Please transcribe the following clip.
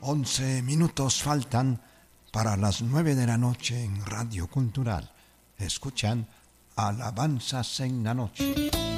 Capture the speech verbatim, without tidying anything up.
Once minutos faltan para las nueve de la noche en Radio Cultural. Escuchan Alabanzas en la Noche.